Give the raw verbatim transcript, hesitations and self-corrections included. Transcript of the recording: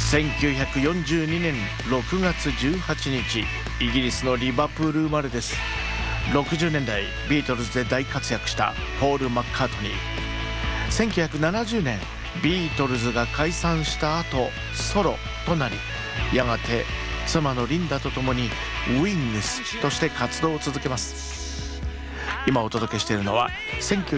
せんきゅうひゃくよんじゅうにねんろくがつじゅうはちにち、イギリスのリバプール生まれです。ろくじゅうねんだいビートルズで大活躍したポール・マッカートニー。せんきゅうひゃくななじゅうねんビートルズが解散した後ソロとなり、やがて妻のリンダと共にウィングスとして活動を続けます。今お届けしているのはせんきゅうひゃく